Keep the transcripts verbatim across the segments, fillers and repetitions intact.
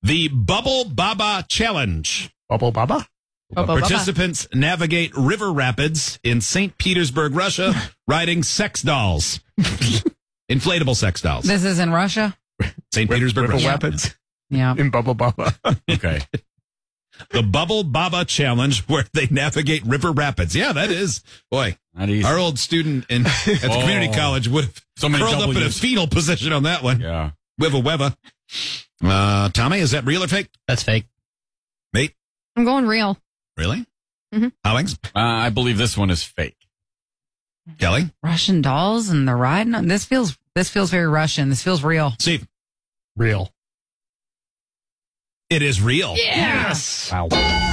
The Bubble Baba Challenge. Bubble Baba? Bubble Participants Baba. navigate river rapids in Saint Petersburg, Russia, riding sex dolls. Inflatable sex dolls. This is in Russia? Saint Petersburg, River Russia. Rapids? Yeah. In Bubble Baba. Okay. The Bubble Baba Challenge, where they navigate river rapids. Yeah, that is. Boy, Not easy. our old student in at the Oh. community college would have So many curled up in a W's. fetal position on that one. Yeah. Wiva weva. Uh, Tommy, is that real or fake? That's fake. Mate? I'm going real. Really? Mhm. Alex? Uh, I believe this one is fake. Kelly? Russian dolls and the riding. on- This feels this feels very Russian. This feels real. Steve? Real. It is real. Yes. Wow.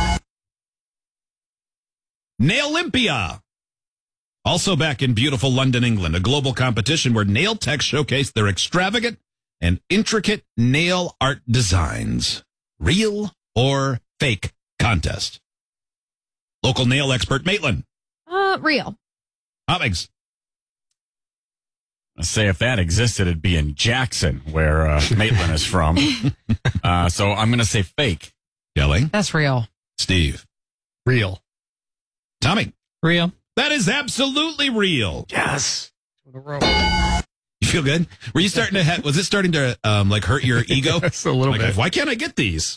Nail Olympia. Also back in beautiful London, England, a global competition where nail techs showcase their extravagant and intricate nail art designs. Real or fake contest. Local nail expert Maitland. Uh, real. Hobbings. I say if that existed, it'd be in Jackson, where uh, Maitland is from. Uh, so I'm going to say fake. Kelly. That's real. Steve. Real. Tommy. Real. That is absolutely real. Yes. In a row. You feel good? Were you starting to have, was it starting to um, like hurt your ego? Yes, a little Like, bit. why can't I get these?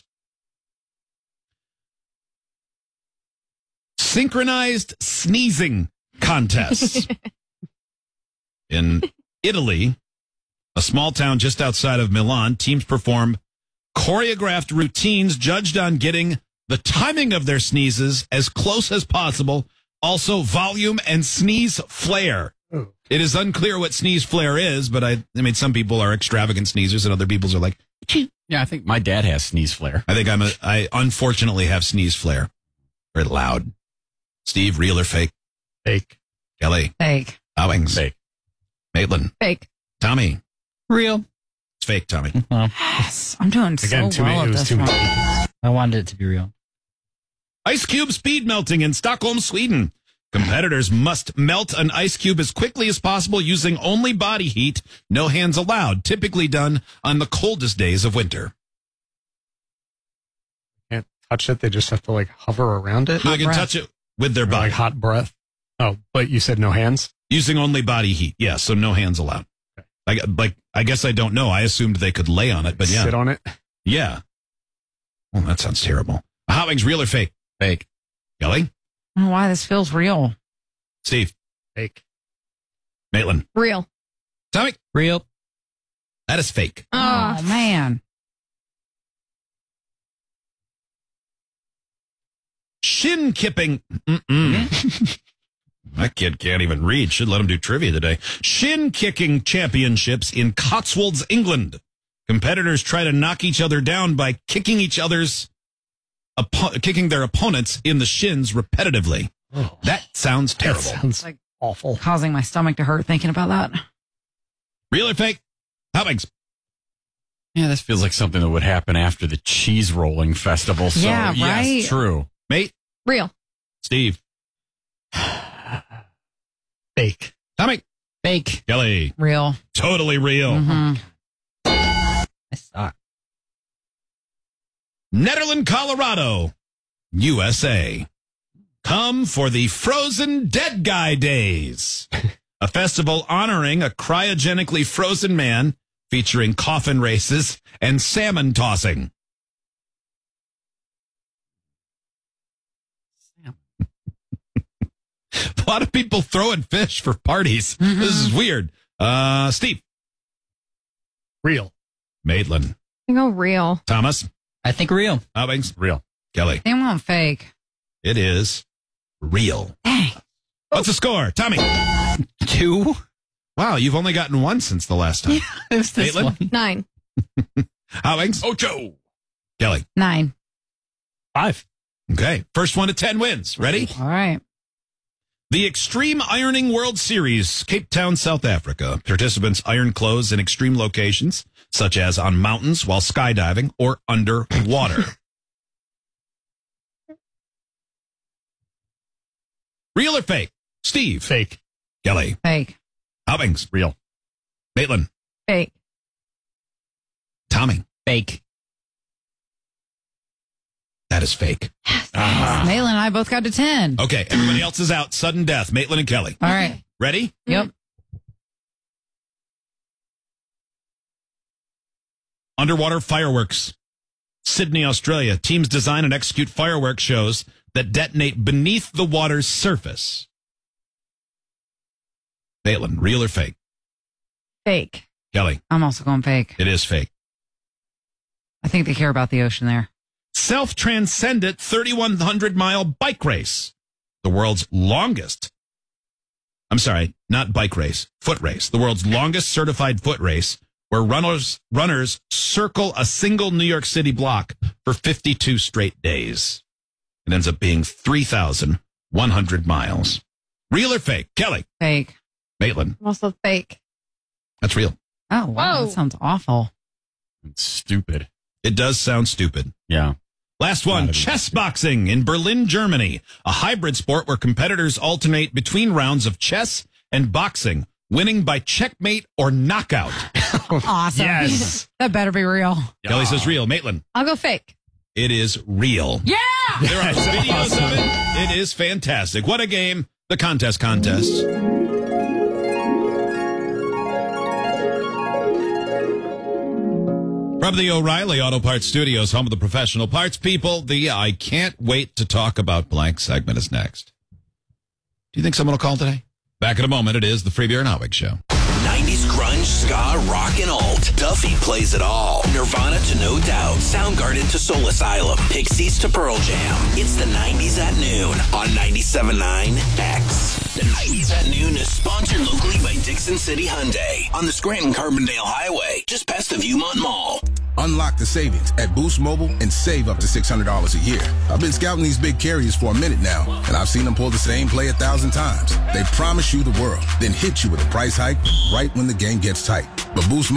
Synchronized sneezing contest. In Italy, a small town just outside of Milan, teams perform choreographed routines judged on getting the timing of their sneezes as close as possible, also volume and sneeze flare. Oh. It is unclear what sneeze flare is, but I, I mean, some people are extravagant sneezers and other people's are like, Yeah, I think my dad has sneeze flare. I think I'm a, I unfortunately have sneeze flare. Very loud. Steve, real or fake? Fake. Kelly, Fake. Owings, Fake. Maitland, Fake. Tommy. Real. It's fake, Tommy. Well, Yes. I'm doing Again, so too well many. at It was this too one. many. I wanted it to be real. Ice cube speed melting in Stockholm, Sweden. Competitors must melt an ice cube as quickly as possible using only body heat, no hands allowed, typically done on the coldest days of winter. Can't touch it. They just have to like hover around it. They can breath. touch it with their Or, body, like hot breath. Oh, but you said no hands? using only body heat. Yeah, so no hands allowed. Like, like I guess I don't know. I assumed they could lay on it, but yeah. Sit on it? Yeah. Oh, that sounds terrible. Hot wings, real or fake? Fake. Kelly? I don't know why this feels real. Steve? Fake. Maitland? Real. Tommy? Real. That is fake. Oh, Oh, man. Shin kipping. Mm-mm. That kid can't even read. Should let him do trivia today. Shin kicking championships in Cotswolds, England. Competitors try to knock each other down by kicking each other's, oppo- kicking their opponents in the shins repetitively. Oh, That sounds that terrible. sounds Like- awful. Causing my stomach to hurt thinking about that. Real or fake? Hobbings. Yeah, this feels like something that would happen after the cheese rolling festival. So, Yeah, yes, right? true. Mate? real. Steve? Fake. Tommy? Fake. Kelly? Real. Totally real. hmm I suck. Netherland, Colorado, U S A. Come for the Frozen Dead Guy Days, a festival honoring a cryogenically frozen man featuring coffin races and salmon tossing. A lot of people throwing fish for parties. Mhm. This is weird. Uh, Steve, Real. Maitland, I go real. Thomas, I think real. Hobbings, Real. Kelly. They want fake. It is real. Dang. What's the score? Tommy. Two. Wow, you've only gotten one since the last time. It was this Maitland? one. Nine. Hobbings? Ocho. Kelly. Nine. Five. Okay. First one to ten wins. Ready? All right. The Extreme Ironing World Series, Cape Town, South Africa. Participants iron clothes in extreme locations, such as on mountains while skydiving or underwater. Real or fake? Steve. Fake. Kelly. Fake. Hobbings. Real. Maitland. Fake. Tommy. Fake. That is fake. Maitland and I both got to ten. Okay, everybody else is out. Sudden death. Maitland and Kelly. All right. Ready? Yep. Underwater fireworks. Sydney, Australia. Teams design and execute fireworks shows that detonate beneath the water's surface. Maitland, real or fake? Fake. Kelly, I'm also going fake. it is fake. I think they care about the ocean there. Self-transcendent thirty-one hundred mile bike race. The world's longest. I'm sorry, not bike race, foot race. The world's longest certified foot race where runners runners circle a single New York City block for fifty-two straight days. It ends up being three thousand one hundred miles. Real or fake? Kelly, Fake. Maitland, Also fake. that's real. Oh, wow. Whoa. That sounds awful. It's stupid. It does sound stupid. Yeah. Last one, Gotta be chess boxing in Berlin, Germany. A hybrid sport where competitors alternate between rounds of chess and boxing, winning by checkmate or knockout. Awesome. Yes. That better be real. Kelly says real. Maitland, I'll go fake. it is real. Yeah. There are videos of it. It is fantastic. What a game. The contest contest. From the O'Reilly Auto Parts Studios, home of the professional parts people, the I can't wait to talk about blank segment is next. Do you think someone will call today? Back in a moment. It is the Free Beer and Hotwig Show. nineties grunge, ska, rock, and alt. Duffy plays it all. Nirvana to No Doubt. Soundgarden to Soul Asylum. Pixies to Pearl Jam. It's the nineties at noon on ninety-seven point nine X. The nineties at noon is sponsored locally by Dixon City Hyundai on the Scranton-Carbondale Highway, just past the Viewmont Mall. Unlock the savings at Boost Mobile and save up to six hundred dollars a year. I've been scouting these big carriers for a minute now, and I've seen them pull the same play a thousand times. They promise you the world, then hit you with a price hike right when the game gets tight. But Boost Mobile